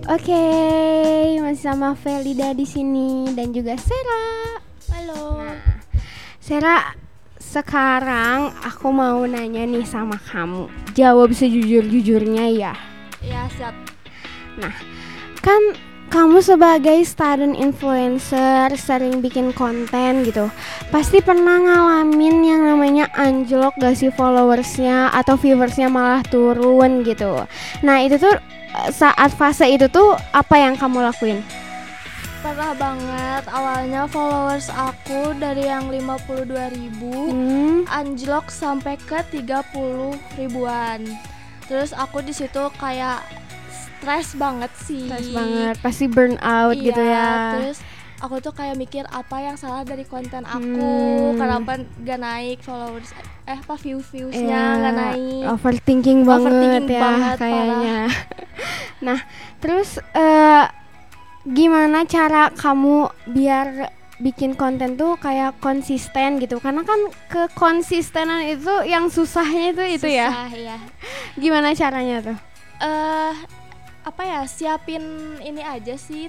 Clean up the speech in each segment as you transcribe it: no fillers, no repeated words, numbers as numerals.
Oke, masih sama Felida di sini dan juga Sera. Halo. Nah, Sera, sekarang aku mau nanya nih sama kamu. Jawab sejujur-jujurnya ya. Ya, siap. Nah, kan kamu sebagai student influencer sering bikin konten gitu, pasti pernah ngalamin yang namanya anjlok gak sih followersnya atau viewersnya malah turun gitu. Nah itu tuh saat fase itu tuh apa yang kamu lakuin? Pernah banget, awalnya followers aku dari yang 52.000 anjlok sampai ke 30 ribuan. Terus aku di situ kayak stres banget sih. Stres banget, pasti burn out gitu ya. Terus aku tuh kayak mikir apa yang salah dari konten aku, kenapa gak naik followers, viewsnya gak naik. Overthinking banget ya banget, kayaknya. Nah, terus gimana cara kamu biar bikin konten tuh kayak konsisten gitu? Karena kan kekonsistenan itu yang susahnya itu Susah, ya. Gimana caranya tuh? Siapin ini aja sih,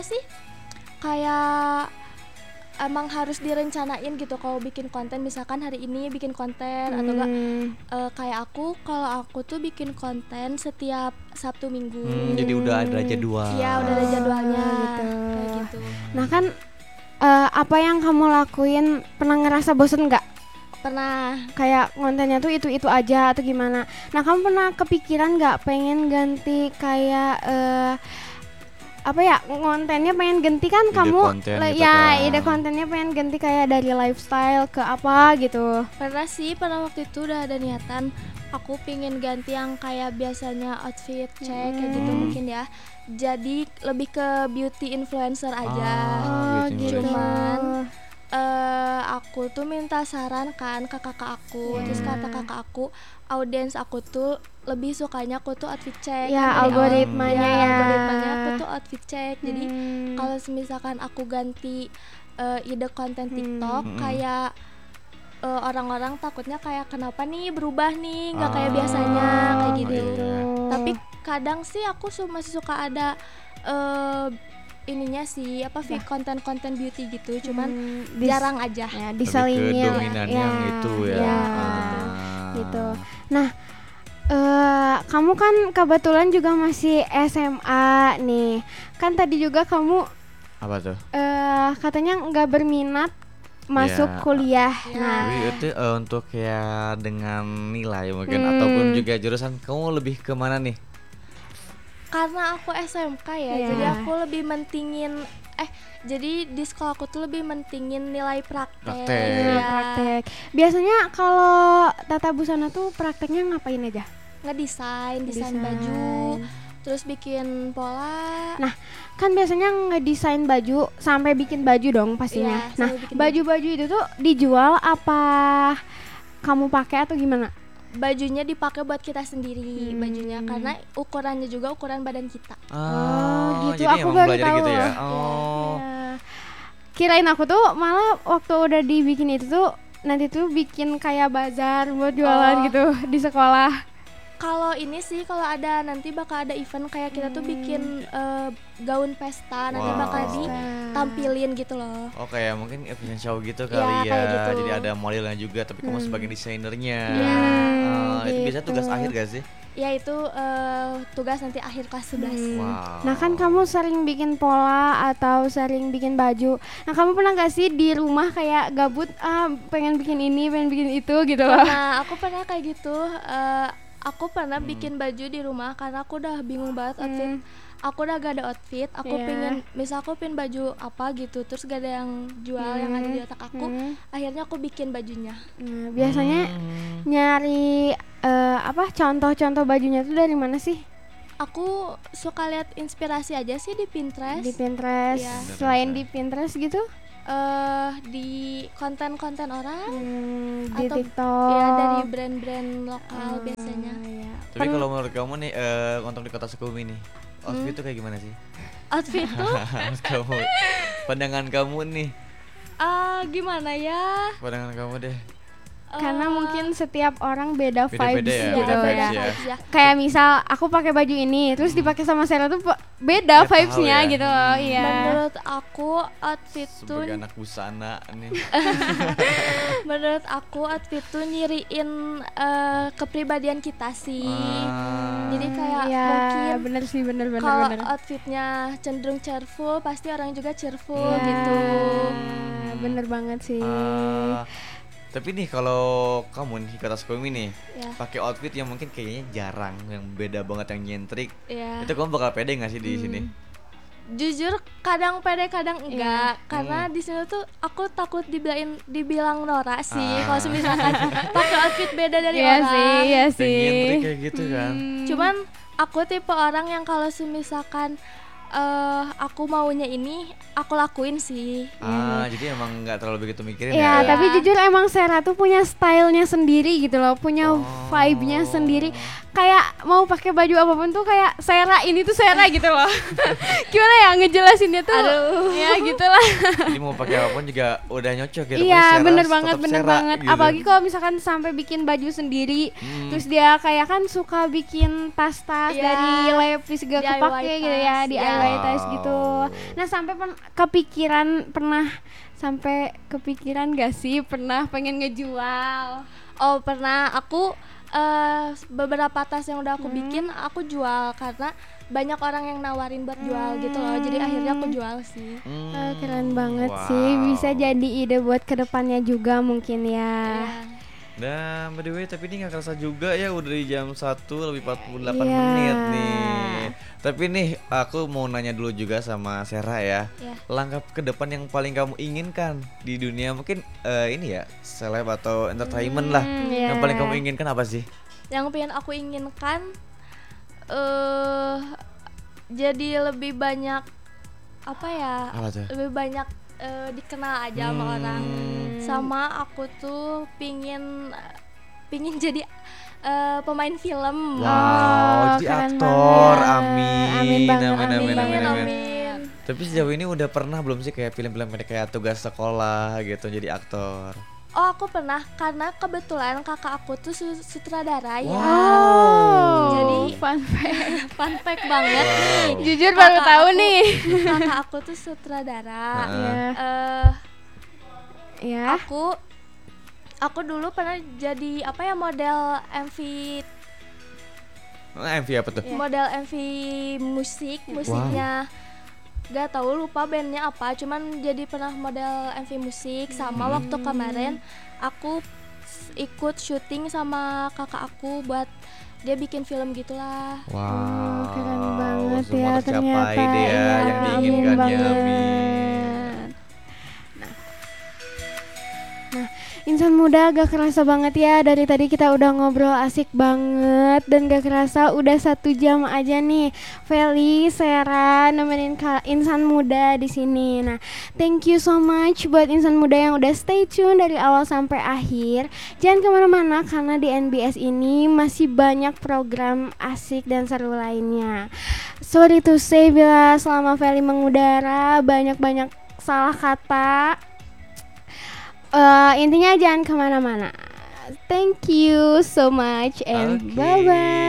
kayak emang harus direncanain gitu kalau bikin konten. Misalkan hari ini bikin konten atau enggak kayak kalau aku tuh bikin konten setiap Sabtu Minggu. Jadi udah ada jadwal. Iya, udah ada jadwalnya gitu. kayak gitu. Nah kan apa yang kamu lakuin, pernah ngerasa bosen nggak? Pernah. Kayak kontennya tuh itu aja atau gimana? Nah kamu pernah kepikiran nggak pengen ganti kayak kontennya pengen ganti kan? Ide kamu konten gitu kan. ide kontennya pengen ganti kayak dari lifestyle ke apa gitu. Pernah waktu itu udah ada niatan aku pingin ganti yang kayak biasanya outfit kayak gitu mungkin ya. Jadi lebih ke beauty influencer aja. Beauty Cuman aku tuh minta saran kan ke kakak aku. Terus kata kakak aku, audiens aku tuh lebih sukanya aku tuh outfit check. Ya, Kan dari algoritmanya ya. algoritmanya aku tuh outfit check. Jadi kalau misalkan aku ganti ide konten TikTok kayak orang-orang takutnya kayak kenapa nih berubah nih, nggak kayak biasanya kayak gitu. Iya. Tapi kadang sih aku masih suka ada ininya sih konten-konten beauty gitu, cuman jarang aja. Ya, Lebih ke diselinnya dominan yang itu ya. Gitu. Nah, kamu kan kebetulan juga masih SMA nih. Kan tadi juga kamu Apa tuh? katanya nggak berminat masuk Ya. kuliah. Tapi itu untuk ya dengan nilai mungkin ataupun juga jurusan kamu lebih ke mana nih? Karena aku SMK ya, jadi aku lebih mentingin jadi di sekolah aku tuh lebih mentingin nilai praktek. Ya. Praktek. Biasanya kalau tata busana tuh prakteknya ngapain aja? Desain baju, terus bikin pola. Nah, kan biasanya ngedesain baju sampai bikin baju dong pastinya. Iya, Nah, sampai bikin baju-baju itu tuh dijual apa kamu pakai atau gimana? Bajunya dipakai buat kita sendiri bajunya, karena ukurannya juga ukuran badan kita. Gitu. Jadi Aku emang baru belajar tahu gitu ya. loh. Ya. Kirain aku tuh malah waktu udah dibikin itu tuh nanti tuh bikin kayak bazar buat jualan gitu di sekolah. Kalau ini sih kalau ada nanti bakal ada event kayak kita tuh bikin gaun pesta, nanti bakal ditampilin gitu loh. Oh kayak mungkin fashion show gitu kali Ya, ya. kayak gitu. Jadi ada modelnya juga tapi kamu sebagai desainernya. Itu biasanya Gitu. tugas akhir gak sih? Ya itu tugas nanti akhir kelas 11. Wow. Nah kan kamu sering bikin pola atau sering bikin baju. Nah kamu pernah gak sih di rumah kayak gabut pengen bikin ini, pengen bikin itu gitu loh? Nah aku pernah kayak gitu. Aku pernah bikin baju di rumah karena aku udah bingung banget outfit. Aku udah gak ada outfit. Aku pengen, misal aku pengen baju apa gitu, terus gak ada yang jual yang ada di otak aku. Akhirnya aku bikin bajunya. Biasanya nyari contoh-contoh bajunya tuh dari mana sih? Aku suka lihat inspirasi aja sih di Pinterest. Di Pinterest. Iya. Selain di Pinterest gitu? Di konten-konten orang Di atau TikTok. ya dari brand-brand lokal biasanya. Iya. Tapi kalau menurut kamu nih untuk di kota Sukabumi nih, outfit itu kayak gimana sih? Outfit tuh Menurut kamu, pandangan kamu nih, gimana ya? pandangan kamu deh. Karena mungkin setiap orang beda Beda-beda vibes ya, gitu beda vibes ya. ya. vibes ya. Kayak misal aku pakai baju ini terus dipakai sama Sarah tuh beda Ya, tahu vibes-nya ya. gitu loh. Iya. Menurut aku outfit tuh Sebagai anak busana nih. menurut aku outfit tuh nyiriin kepribadian kita sih. Jadi kayak Iya, mungkin bener sih, bener kalau bener. outfitnya cenderung cheerful, pasti orang juga cheerful Iya, gitu. bener banget sih. Ah, tapi nih kalau kamu nih kata Sukumi nih Ya, pakai outfit yang mungkin kayaknya jarang, yang beda banget, yang nyentrik, ya. itu kamu bakal pede nggak sih di sini? Jujur kadang pede kadang enggak, karena Hmm. di sini tuh aku takut dibilang norak sih Ah. kalau misalkan pakai outfit beda dari Iya orang. sih, iya Yang sih. nyentrik kayak gitu kan? Cuman aku tipe orang yang kalau misalkan aku maunya ini aku lakuin sih. Jadi emang nggak terlalu begitu mikirin Iya, ya? tapi jujur emang Sarah tuh punya stylenya sendiri gitu loh, punya vibe-nya sendiri. Kayak mau pakai baju apapun tuh kayak Sarah, ini tuh Sarah gitu loh. Gimana ya ngejelasinnya tuh? Aduh. Ya gitulah. Jadi mau pakai apapun juga udah nyocok gitu. Iya, Pokoknya bener Sarah banget, tetap bener Sarah banget. gitu. Apalagi kalau misalkan sampai bikin baju sendiri, terus dia kayak kan suka bikin tas-tas Iya. dari lepis gak DIY kepake gitu ya, tas, DIY iya. tas gitu. Nah sampai sampai kepikiran gak sih pernah pengen ngejual? Oh, pernah aku beberapa tas yang udah aku bikin aku jual karena banyak orang yang nawarin buat jual gitu loh. Jadi akhirnya aku jual sih. Keren banget Wow. sih, bisa jadi ide buat kedepannya juga mungkin ya. Nah, by the way, tapi ini gak kerasa juga ya udah di jam 1 lebih 48 Iya. menit nih. Tapi nih, aku mau nanya dulu juga sama Sarah ya. Iya. Langkah ke depan yang paling kamu inginkan di dunia mungkin ini ya, seleb atau entertainment lah. Iya. Yang paling kamu inginkan apa sih? Yang pengen aku inginkan jadi lebih banyak apa ya? Apa tuh? Lebih banyak dikenal aja sama orang. Sama aku tuh pingin jadi pemain film. Wow, jadi keren aktor. banget. Amin. Amin banget, Amin, amin banget. Amin. Tapi sejauh ini udah pernah belum sih kayak film-film kayak tugas sekolah gitu jadi aktor? Oh, aku pernah karena kebetulan kakak aku tuh sutradara ya. Wow. Jadi Fun fact. fun fact banget nih. Jujur baru Kakak tahu aku- nih. Kakak aku tuh sutradara. Ya. Eh, Ya. aku dulu pernah jadi apa ya model MV MV apa tuh? model MV musiknya gak tahu lupa bandnya apa, cuman jadi pernah model MV musik. Sama waktu kemarin aku ikut syuting sama kakak aku buat dia bikin film gitulah. Wow, Keren banget semua ya tercapai ternyata. deh ya, Iya, yang amin diinginkannya. banget. Amin. Nah, insan muda gak kerasa banget ya, dari tadi kita udah ngobrol asik banget dan gak kerasa udah 1 jam aja nih Feli, Sarah nemenin insan muda di sini. Nah, thank you so much buat insan muda yang udah stay tune dari awal sampai akhir. Jangan kemana-mana karena di NBS ini masih banyak program asik dan seru lainnya. Sorry to say bila selama Feli mengudara banyak-banyak salah kata. Intinya jangan kemana-mana. Thank you so much and Oke. bye-bye.